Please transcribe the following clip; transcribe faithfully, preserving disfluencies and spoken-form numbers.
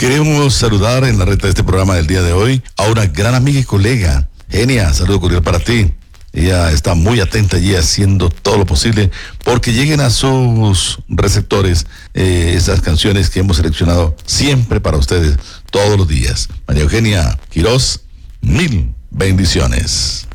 Queremos saludar en la recta de este programa del día de hoy a una gran amiga y colega, Genia. Saludo cordial para ti. Ella está muy atenta allí haciendo todo lo posible porque lleguen a sus receptores eh, esas canciones que hemos seleccionado siempre para ustedes todos los días. María Eugenia Quirós, mil bendiciones.